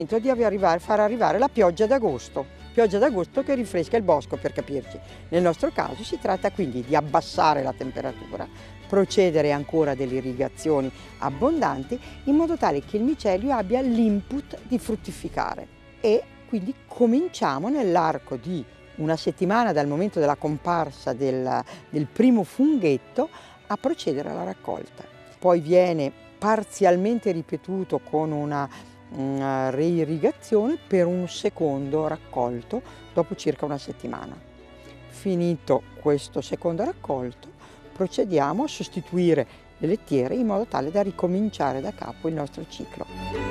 Di far arrivare la pioggia d'agosto che rinfresca il bosco, per capirci. Nel nostro caso si tratta quindi di abbassare la temperatura, procedere ancora delle irrigazioni abbondanti in modo tale che il micelio abbia l'input di fruttificare, e quindi cominciamo nell'arco di una settimana dal momento della comparsa del primo funghetto a procedere alla raccolta. Poi viene parzialmente ripetuto con una reirrigazione per un secondo raccolto dopo circa una settimana. Finito questo secondo raccolto, procediamo a sostituire le lettiere in modo tale da ricominciare da capo il nostro ciclo.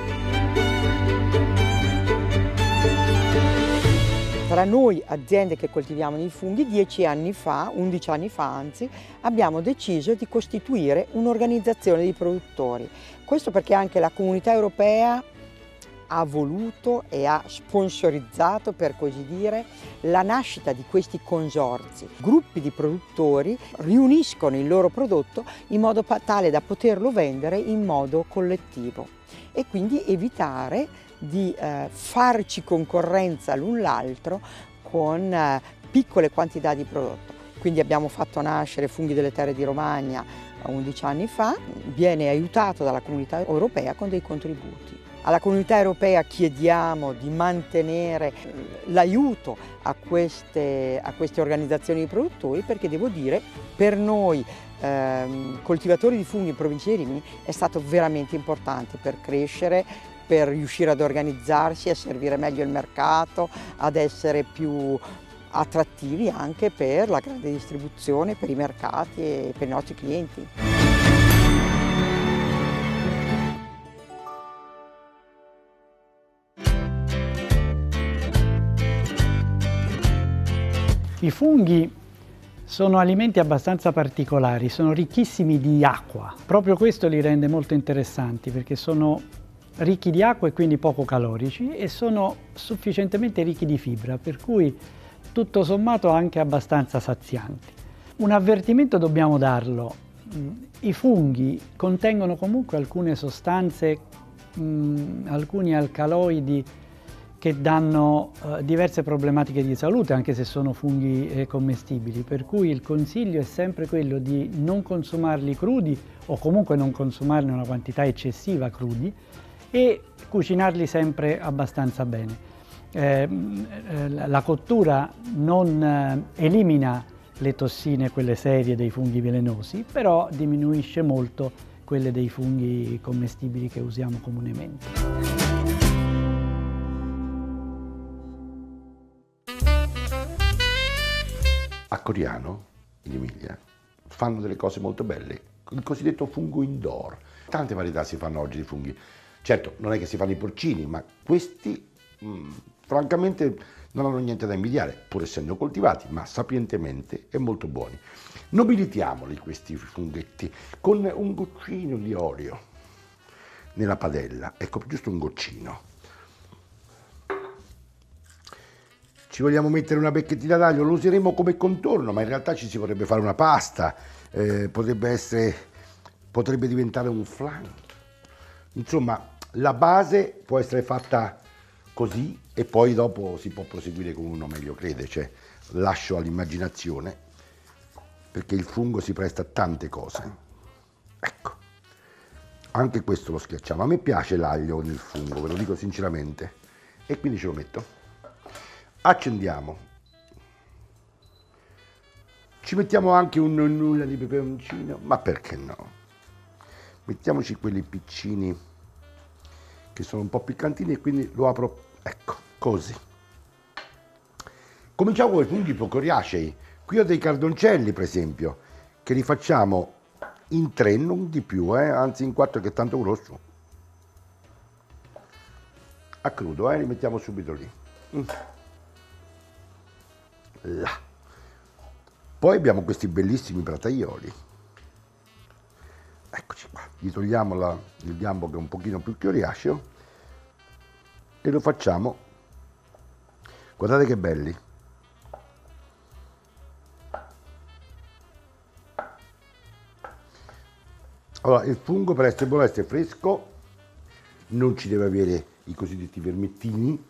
Tra noi aziende che coltiviamo dei funghi, 11 anni fa anzi, abbiamo deciso di costituire un'organizzazione di produttori. Questo perché anche la Comunità Europea ha voluto e ha sponsorizzato, per così dire, la nascita di questi consorzi. Gruppi di produttori riuniscono il loro prodotto in modo tale da poterlo vendere in modo collettivo e quindi evitare di farci concorrenza l'un l'altro con piccole quantità di prodotto. Quindi abbiamo fatto nascere Funghi delle Terre di Romagna 11 anni fa, viene aiutato dalla Comunità Europea con dei contributi. Alla Comunità Europea chiediamo di mantenere l'aiuto a queste organizzazioni di produttori, perché devo dire, per noi coltivatori di funghi in provincia di Rimini è stato veramente importante per crescere, per riuscire ad organizzarsi, a servire meglio il mercato, ad essere più attrattivi anche per la grande distribuzione, per i mercati e per i nostri clienti. I funghi sono alimenti abbastanza particolari, sono ricchissimi di acqua. Proprio questo li rende molto interessanti, perché sono ricchi di acqua e quindi poco calorici, e sono sufficientemente ricchi di fibra, per cui tutto sommato anche abbastanza sazianti. Un avvertimento dobbiamo darlo: i funghi contengono comunque alcune sostanze, alcuni alcaloidi che danno diverse problematiche di salute, anche se sono funghi commestibili, per cui il consiglio è sempre quello di non consumarli crudi, o comunque non consumarne una quantità eccessiva crudi, e cucinarli sempre abbastanza bene. La cottura non elimina le tossine, quelle serie dei funghi velenosi, però diminuisce molto quelle dei funghi commestibili che usiamo comunemente. A Coriano, in Emilia, fanno delle cose molto belle, il cosiddetto fungo indoor. Tante varietà si fanno oggi di funghi. Certo, non è che si fanno i porcini, ma questi francamente non hanno niente da invidiare, pur essendo coltivati, ma sapientemente e molto buoni. Nobilitiamoli questi funghetti con un goccino di olio nella padella, ecco, giusto un goccino. Ci vogliamo mettere una becchettina d'aglio, lo useremo come contorno, ma in realtà ci si potrebbe fare una pasta, potrebbe diventare un flan. Insomma, la base può essere fatta così e poi dopo si può proseguire come uno meglio crede, cioè lascio all'immaginazione, perché il fungo si presta a tante cose. Ecco, anche questo lo schiacciamo. A me piace l'aglio nel fungo, ve lo dico sinceramente, e quindi ce lo metto. Accendiamo, ci mettiamo anche un nulla di peperoncino, ma perché no? Mettiamoci quelli piccini che sono un po' piccantini, e quindi lo apro, ecco, così. Cominciamo con i funghi coriacei. Qui ho dei cardoncelli, per esempio, che li facciamo in 3, non di più, anzi in 4, che è tanto grosso. A crudo, li mettiamo subito lì. Là. Poi abbiamo questi bellissimi prataioli, eccoci qua, gli togliamo il gambo che è un pochino più coriaceo e lo facciamo, guardate che belli. Allora, il fungo per essere buono deve essere fresco, non ci deve avere i cosiddetti vermettini,